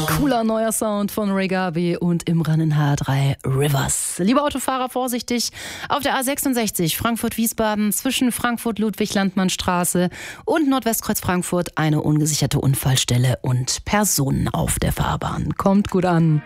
Cooler neuer Sound von Ray Gaby und Imran in H3 Rivers. Liebe Autofahrer, vorsichtig auf der A66 Frankfurt-Wiesbaden zwischen Frankfurt-Ludwig-Landmann-Straße und Nordwestkreuz Frankfurt eine ungesicherte Unfallstelle und Personen auf der Fahrbahn. Kommt gut an.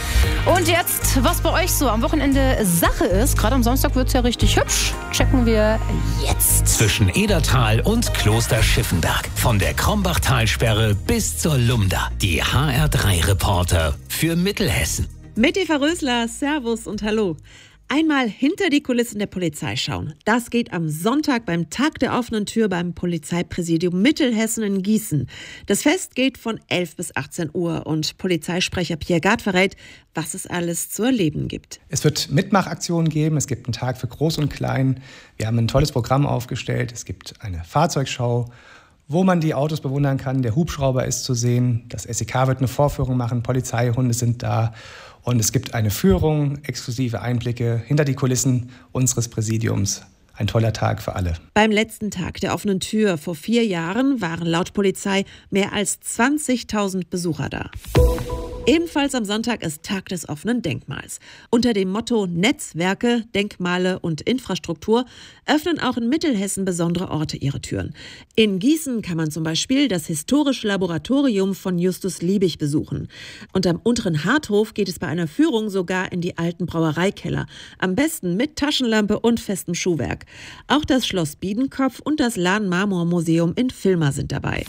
Und jetzt, was bei euch so am Wochenende Sache ist, gerade am Samstag wird es ja richtig hübsch, checken wir jetzt. Zwischen Edertal und Kloster Schiffenberg, von der Krombachtalsperre bis zur Lumda, die HR3-Reporter für Mittelhessen. Mit Eva Rösler, Servus und Hallo. Einmal hinter die Kulissen der Polizei schauen. Das geht am Sonntag beim Tag der offenen Tür beim Polizeipräsidium Mittelhessen in Gießen. Das Fest geht von 11 bis 18 Uhr und Polizeisprecher Pierre Gard verrät, was es alles zu erleben gibt. Es wird Mitmachaktionen geben, es gibt einen Tag für Groß und Klein. Wir haben ein tolles Programm aufgestellt. Es gibt eine Fahrzeugschau, wo man die Autos bewundern kann. Der Hubschrauber ist zu sehen, das SEK wird eine Vorführung machen, Polizeihunde sind da. Und es gibt eine Führung, exklusive Einblicke hinter die Kulissen unseres Präsidiums. Ein toller Tag für alle. Beim letzten Tag der offenen Tür vor 4 Jahren waren laut Polizei mehr als 20.000 Besucher da. Ebenfalls am Sonntag ist Tag des offenen Denkmals. Unter dem Motto Netzwerke, Denkmale und Infrastruktur öffnen auch in Mittelhessen besondere Orte ihre Türen. In Gießen kann man zum Beispiel das historische Laboratorium von Justus Liebig besuchen. Und am unteren Harthof geht es bei einer Führung sogar in die alten Brauereikeller. Am besten mit Taschenlampe und festem Schuhwerk. Auch das Schloss Biedenkopf und das Lahn-Marmor-Museum in Villmar sind dabei.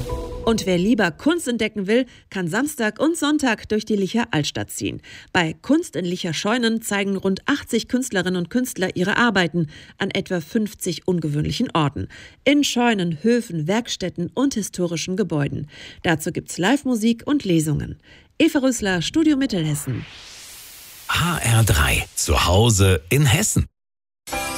Und wer lieber Kunst entdecken will, kann Samstag und Sonntag durch die Licher Altstadt ziehen. Bei Kunst in Licher Scheunen zeigen rund 80 Künstlerinnen und Künstler ihre Arbeiten an etwa 50 ungewöhnlichen Orten. In Scheunen, Höfen, Werkstätten und historischen Gebäuden. Dazu gibt's Live-Musik und Lesungen. Eva Rösler, Studio Mittelhessen. HR3, zu Hause in Hessen.